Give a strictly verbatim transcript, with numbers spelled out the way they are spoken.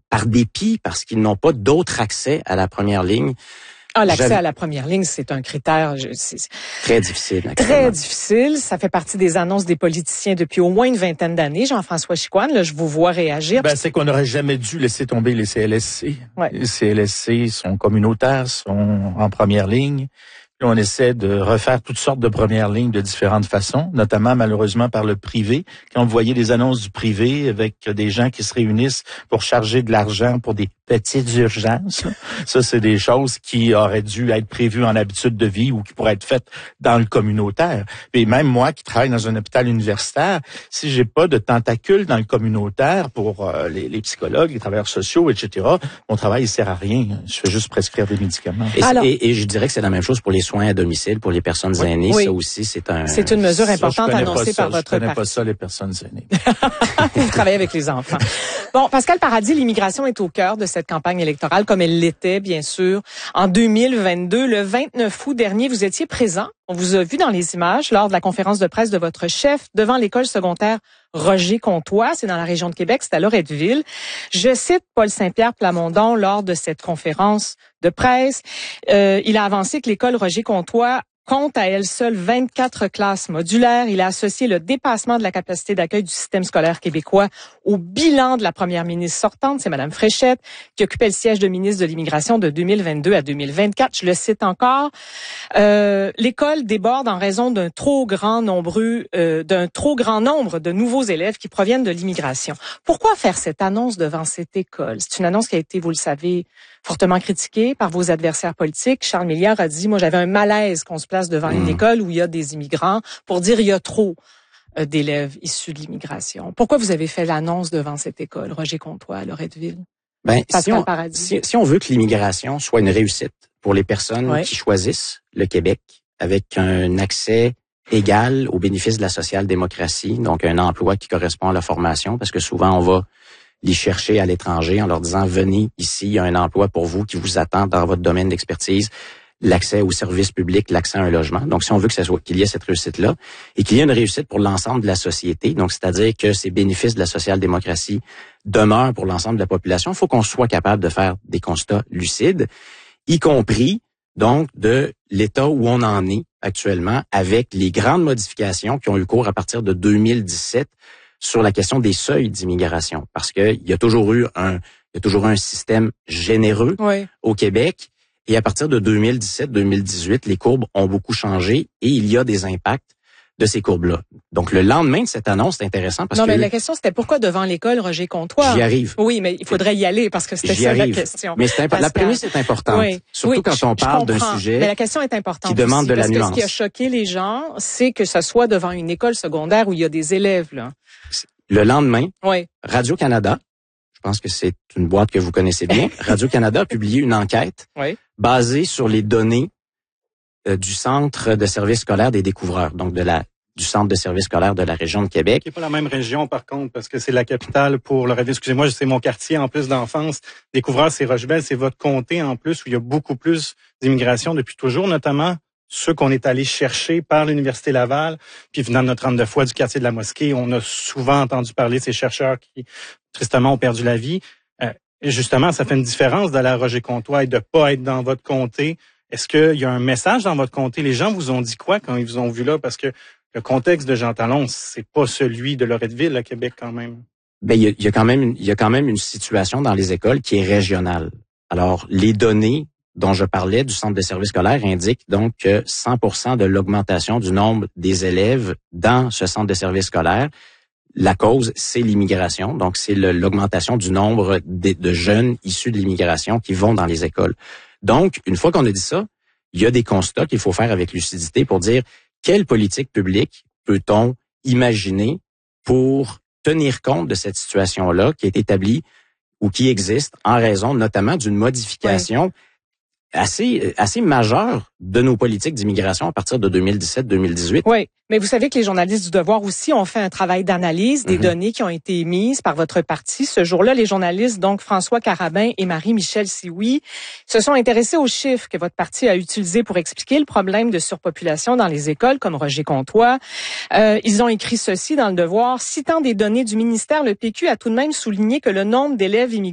par dépit, parce qu'ils n'ont pas d'autre accès à la première ligne. Ah, l'accès à la première ligne, c'est un critère c'est, très difficile. Très difficile. Ça fait partie des annonces des politiciens depuis au moins une vingtaine d'années. Jean-François Chicoine, là, je vous vois réagir. Ben, c'est qu'on n'aurait jamais dû laisser tomber les C L S C. Ouais. Les C L S C sont communautaires, sont en première ligne. Puis on essaie de refaire toutes sortes de premières lignes de différentes façons, notamment malheureusement par le privé. Quand vous voyez des annonces du privé avec des gens qui se réunissent pour charger de l'argent pour des petites urgences, ça c'est des choses qui auraient dû être prévues en habitude de vie ou qui pourraient être faites dans le communautaire. Et même moi qui travaille dans un hôpital universitaire, si j'ai pas de tentacules dans le communautaire pour euh, les, les psychologues, les travailleurs sociaux, et cetera, mon travail il sert à rien. Je fais juste prescrire des médicaments. Et, Alors, et, et je dirais que c'est la même chose pour les soins à domicile, pour les personnes oui, aînées. oui. Ça aussi, c'est un... C'est une mesure importante ça, annoncée par votre Je connais parti. pas ça, les personnes aînées. Vous travaillez avec les enfants. Bon, Pascal Paradis, l'immigration est au cœur de cette campagne électorale, comme elle l'était, bien sûr, en deux mille vingt-deux. Le vingt-neuf août dernier, vous étiez présent. On vous a vu dans les images lors de la conférence de presse de votre chef devant l'école secondaire Roger Comtois. C'est dans la région de Québec, c'est à Loretteville. Je cite Paul Saint-Pierre Plamondon lors de cette conférence de presse. Euh, il a avancé que l'école Roger Comtois compte à elle seule vingt-quatre classes modulaires. Il a associé le dépassement de la capacité d'accueil du système scolaire québécois au bilan de la première ministre sortante, c'est Mme Fréchette, qui occupait le siège de ministre de l'Immigration de deux mille vingt-deux à deux mille vingt-quatre. Je le cite encore. Euh, l'école déborde en raison d'un trop grand nombre, euh, d'un trop grand nombre de nouveaux élèves qui proviennent de l'immigration. Pourquoi faire cette annonce devant cette école? C'est une annonce qui a été, vous le savez, fortement critiquée par vos adversaires politiques. Charles Milliard a dit, moi, j'avais un malaise qu'on se place devant mmh. une école où il y a des immigrants pour dire il y a trop euh, d'élèves issus de l'immigration. Pourquoi vous avez fait l'annonce devant cette école, Roger Comtois, à Loretteville? Ben, si on, si, si on veut que l'immigration soit une réussite pour les personnes ouais. qui choisissent le Québec avec un accès égal aux bénéfices de la social-démocratie, donc un emploi qui correspond à la formation, parce que souvent on va les chercher à l'étranger en leur disant « Venez ici, il y a un emploi pour vous qui vous attend dans votre domaine d'expertise, l'accès aux services publics, l'accès à un logement. » Donc, si on veut que ça soit, qu'il y ait cette réussite-là et qu'il y ait une réussite pour l'ensemble de la société, donc c'est-à-dire que ces bénéfices de la social-démocratie demeurent pour l'ensemble de la population, il faut qu'on soit capable de faire des constats lucides, y compris donc de l'état où on en est actuellement avec les grandes modifications qui ont eu cours à partir de deux mille dix-sept sur la question des seuils d'immigration, parce que il y a toujours eu un, il y a toujours eu un système généreux oui. au Québec, et à partir de deux mille dix-sept deux mille dix-huit, les courbes ont beaucoup changé et il y a des impacts de ces courbes-là. Donc, le lendemain de cette annonce, c'est intéressant parce non, que... Non, mais la question, c'était pourquoi devant l'école Roger Comtois? J'y arrive. Oui, mais il faudrait y aller parce que c'était ça la question. Mais c'est impo- la prémisse est importante. Oui. Surtout oui, quand je, on parle d'un sujet mais la question est importante qui demande aussi, de la parce nuance. Que ce qui a choqué les gens, c'est que ce soit devant une école secondaire où il y a des élèves, là. Le lendemain, oui. Radio-Canada, je pense que c'est une boîte que vous connaissez bien, Radio-Canada a publié une enquête oui. basée sur les données euh, du Centre de services scolaires des découvreurs, donc de la du Centre de services scolaires de la région de Québec. Qui n'est pas la même région, par contre, parce que c'est la capitale pour le rêve. Excusez-moi, c'est mon quartier en plus d'enfance. Découvreurs, c'est Rochebelle, c'est votre comté en plus, où il y a beaucoup plus d'immigration depuis toujours, notamment ceux qu'on est allé chercher par l'Université Laval, puis venant de notre trente-deux fois du quartier de la Mosquée, on a souvent entendu parler de ces chercheurs qui, tristement, ont perdu la vie. Euh, et justement, ça fait une différence d'aller à Roger Comtois et de pas être dans votre comté. Est-ce qu'il y a un message dans votre comté? Les gens vous ont dit quoi quand ils vous ont vu là? Parce que le contexte de Jean Talon, c'est pas celui de Loretteville, à Québec, quand même. Ben, il y a, il y a quand même, il y a quand même une situation dans les écoles qui est régionale. Alors, les données dont je parlais du centre de services scolaires indiquent donc que cent pour cent de l'augmentation du nombre des élèves dans ce centre de services scolaires, la cause, c'est l'immigration. Donc, c'est le, l'augmentation du nombre de, de jeunes issus de l'immigration qui vont dans les écoles. Donc, une fois qu'on a dit ça, il y a des constats qu'il faut faire avec lucidité pour dire quelle politique publique peut-on imaginer pour tenir compte de cette situation-là qui est établie ou qui existe en raison notamment d'une modification oui. assez assez majeure de nos politiques d'immigration à partir de deux mille dix-sept deux mille dix-huit. Oui, mais vous savez que les journalistes du Devoir aussi ont fait un travail d'analyse des mm-hmm. données qui ont été émises par votre parti. Ce jour-là, les journalistes, donc François Carabin et Marie-Michel Sioui, se sont intéressés aux chiffres que votre parti a utilisés pour expliquer le problème de surpopulation dans les écoles, comme Roger Comtois. Euh, ils ont écrit ceci dans le Devoir. Citant des données du ministère, le P Q a tout de même souligné que le nombre d'élèves immigrés